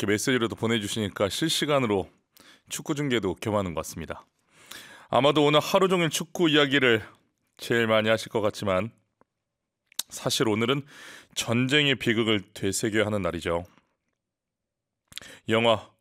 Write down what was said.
이렇게 메시지로도 보내주시니까 실시간으로 축구 중계도 겸하는 것 같습니다. 아마도 오늘 하루 종일 축구 이야기를 제일 많이 하실 것 같지만 사실 오늘은 전쟁의 비극을 되새겨야 하는 날이죠. 영화